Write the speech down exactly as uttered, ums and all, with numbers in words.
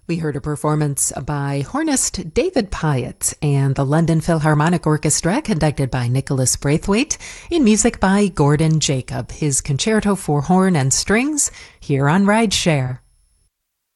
We heard a performance by hornist David Pyatt and the London Philharmonic Orchestra, conducted by Nicholas Braithwaite, in music by Gordon Jacob, his Concerto for Horn and Strings, here on Rideshare.